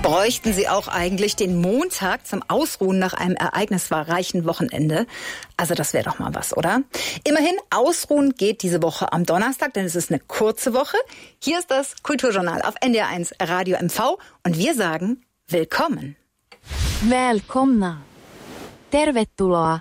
Bräuchten Sie auch eigentlich den Montag zum Ausruhen nach einem ereignisreichen Wochenende? Also das wäre doch mal was, oder? Immerhin, ausruhen geht diese Woche am Donnerstag, denn es ist eine kurze Woche. Hier ist das Kulturjournal auf NDR1 Radio MV und wir sagen willkommen. Välkomna. Tervetuloa.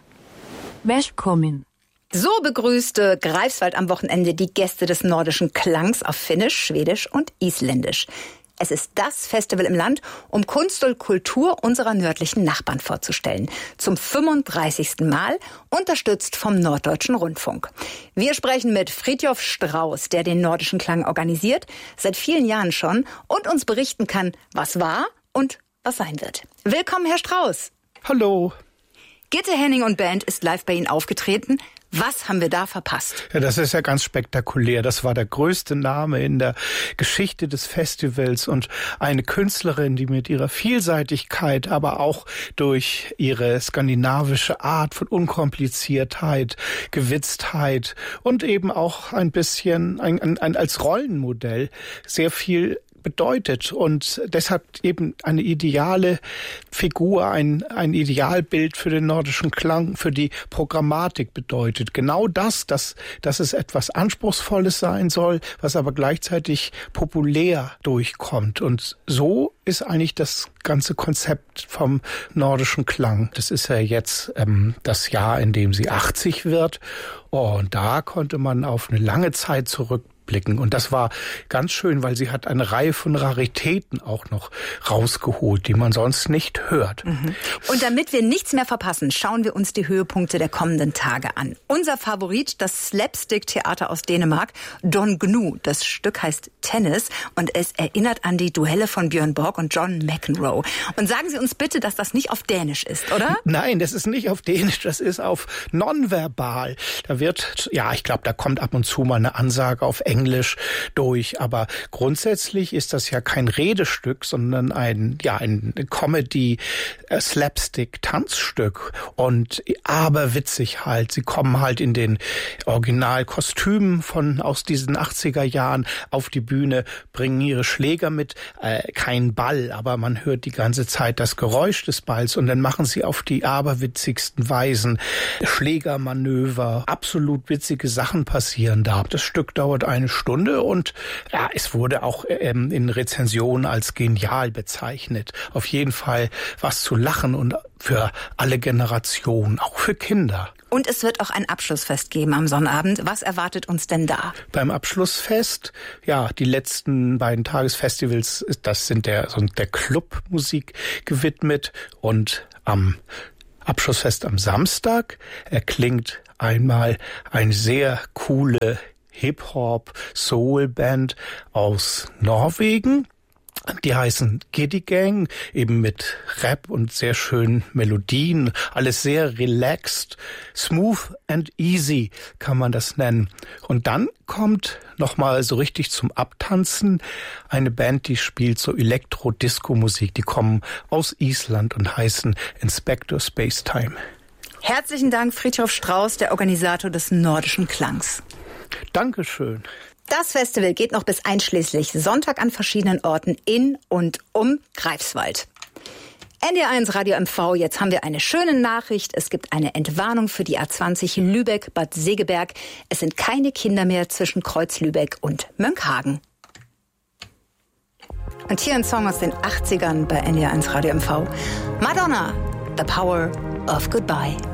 Välkommen. So begrüßte Greifswald am Wochenende die Gäste des Nordischen Klangs auf Finnisch, Schwedisch und Isländisch. Es ist das Festival im Land, um Kunst und Kultur unserer nördlichen Nachbarn vorzustellen. Zum 35. Mal, unterstützt vom Norddeutschen Rundfunk. Wir sprechen mit Fridtjof Strauß, der den Nordischen Klang organisiert, seit vielen Jahren schon, und uns berichten kann, was war und was sein wird. Willkommen, Herr Strauß. Hallo. Gitte Henning und Band ist live bei Ihnen aufgetreten. Was haben wir da verpasst? Ja, das ist ja ganz spektakulär. Das war der größte Name in der Geschichte des Festivals und eine Künstlerin, die mit ihrer Vielseitigkeit, aber auch durch ihre skandinavische Art von Unkompliziertheit, Gewitztheit und eben auch ein bisschen als Rollenmodell sehr viel bedeutet und deshalb eben eine ideale Figur, ein Idealbild für den Nordischen Klang, für die Programmatik bedeutet. Genau dass es etwas Anspruchsvolles sein soll, was aber gleichzeitig populär durchkommt. Und so ist eigentlich das ganze Konzept vom Nordischen Klang. Das ist ja jetzt das Jahr, in dem sie 80 wird. Und da konnte man auf eine lange Zeit zurückblicken. Und das war ganz schön, weil sie hat eine Reihe von Raritäten auch noch rausgeholt, die man sonst nicht hört. Und damit wir nichts mehr verpassen, schauen wir uns die Höhepunkte der kommenden Tage an. Unser Favorit, das Slapstick-Theater aus Dänemark, Don Gnu. Das Stück heißt Tennis und es erinnert an die Duelle von Björn Borg und John McEnroe. Und sagen Sie uns bitte, dass das nicht auf Dänisch ist, oder? Nein, das ist nicht auf Dänisch, das ist auf Nonverbal. Da wird, ich glaube, da kommt ab und zu mal eine Ansage auf Englisch durch, aber grundsätzlich ist das ja kein Redestück, sondern ein Comedy, Slapstick-Tanzstück und aber witzig halt. Sie kommen halt in den Originalkostümen aus diesen 80er Jahren auf die Bühne, bringen ihre Schläger mit, kein Ball, aber man hört die ganze Zeit das Geräusch des Balls und dann machen sie auf die aberwitzigsten Weisen Schlägermanöver, absolut witzige Sachen passieren da. Das Stück dauert eine Stunde und es wurde auch in Rezensionen als genial bezeichnet. Auf jeden Fall was zu lachen und für alle Generationen, auch für Kinder. Und es wird auch ein Abschlussfest geben am Sonnabend. Was erwartet uns denn da? Beim Abschlussfest, die letzten beiden Tagesfestivals, das sind der Clubmusik gewidmet und am Abschlussfest am Samstag erklingt einmal eine sehr coole Hip-Hop-Soul-Band aus Norwegen. Die heißen Giddy Gang, eben mit Rap und sehr schönen Melodien. Alles sehr relaxed, smooth and easy kann man das nennen. Und dann kommt nochmal so richtig zum Abtanzen eine Band, die spielt so Elektro-Disco-Musik. Die kommen aus Island und heißen Inspector Spacetime. Herzlichen Dank, Fridtjof Strauß, der Organisator des Nordischen Klangs. Dankeschön. Das Festival geht noch bis einschließlich Sonntag an verschiedenen Orten in und um Greifswald. NDR1 Radio MV, jetzt haben wir eine schöne Nachricht. Es gibt eine Entwarnung für die A20 Lübeck-Bad Segeberg. Es sind keine Kinder mehr zwischen Kreuz-Lübeck und Mönckehagen. Und hier ein Song aus den 80ern bei NDR1 Radio MV. Madonna, The Power of Goodbye.